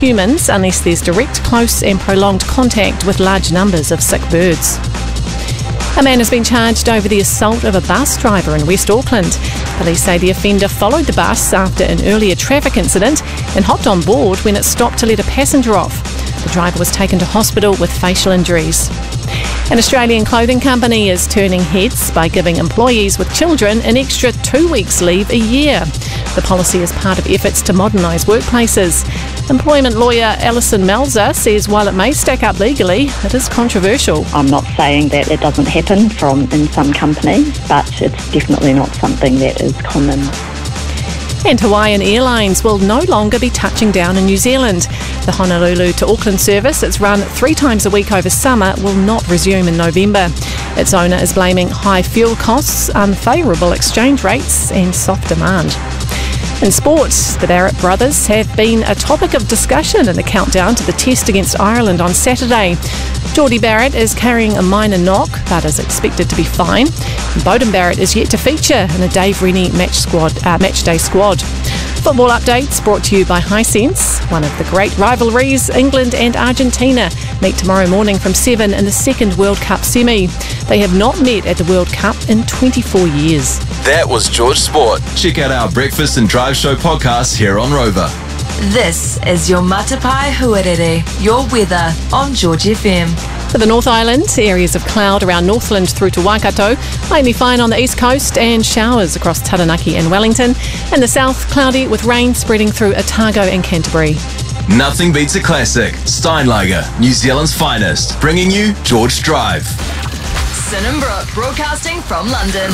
humans unless there's direct, close and prolonged contact with large numbers of sick birds. A man has been charged over the assault of a bus driver in West Auckland. Police say the offender followed the bus after an earlier traffic incident and hopped on board when it stopped to let a passenger off. The driver was taken to hospital with facial injuries. An Australian clothing company is turning heads by giving employees with children an extra 2 weeks leave a year. The policy is part of efforts to modernise workplaces. Employment lawyer Alison Melzer says while it may stack up legally, it is controversial. I'm not saying that it doesn't happen in some companies, but it's definitely not something that is common. And Hawaiian Airlines will no longer be touching down in New Zealand. The Honolulu to Auckland service, it's run 3 times a week over summer, will not resume in November. Its owner is blaming high fuel costs, unfavourable exchange rates and soft demand. In sport, the Barrett brothers have been a topic of discussion in the countdown to the test against Ireland on Saturday. Geordie Barrett is carrying a minor knock, but is expected to be fine. And Beauden Barrett is yet to feature in a Dave Rennie match day squad. Football updates brought to you by Hisense. One of the great rivalries, England and Argentina, meet tomorrow morning from 7 in the second World Cup semi. They have not met at the World Cup in 24 years. That was George Sport. Check out our Breakfast and Drive Show podcast here on Rover. This is your Matapai Huarere, your weather on George FM. For the North Island, areas of cloud around Northland through to Waikato, mainly fine on the east coast and showers across Taranaki and Wellington. In the south, cloudy with rain spreading through Otago and Canterbury. Nothing beats a classic. Steinlager, New Zealand's finest, bringing you George Drive. Sin and Brooke, broadcasting from London.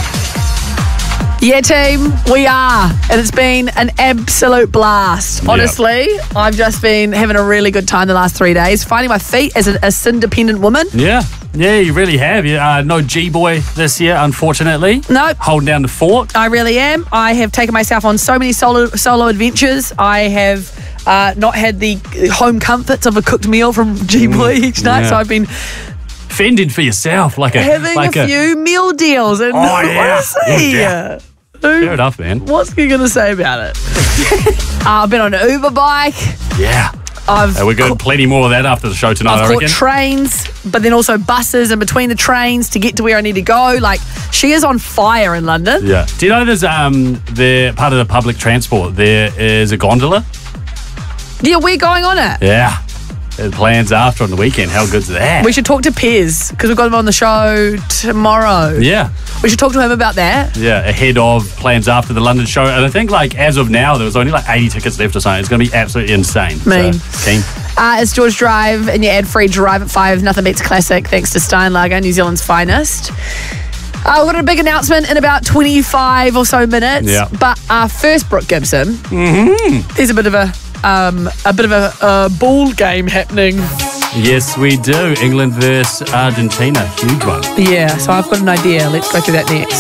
Yeah, team, we are. And it's been an absolute blast. Honestly, I've just been having a really good time the last 3 days, finding my feet as a sin-dependent woman. Yeah, you really have. No G-Boy this year, unfortunately. No. Holding down the fort. I really am. I have taken myself on so many solo adventures. I have not had the home comforts of a cooked meal from G-Boy each night, so I've been fending for yourself, having a few meal deals. And honestly, fair enough, man. What's he going to say about it? I've been on an Uber bike. Yeah. We're going to plenty more of that after the show tonight, I reckon. I've caught trains, but then also buses and between the trains to get to where I need to go. Like, she is on fire in London. Yeah. Do you know there's part of the public transport, there is a gondola? Yeah, we're going on it. Yeah. There's plans after on the weekend. How good's that? We should talk to Pez because we've got him on the show tomorrow. Yeah. We should talk to him about that. Yeah, ahead of plans after the London show. And I think, as of now, there was only 80 tickets left or something. It's going to be absolutely insane. Mean. So, keen. It's George Drive and your ad-free Drive at 5. Nothing beats classic, thanks to Steinlager, New Zealand's finest. We've got a big announcement in about 25 or so minutes. Yeah. But first, Brooke Gibson, there's a bit of a ball game happening. Yes, we do. England versus Argentina. Huge one. Yeah, so I've got an idea. Let's go through that next.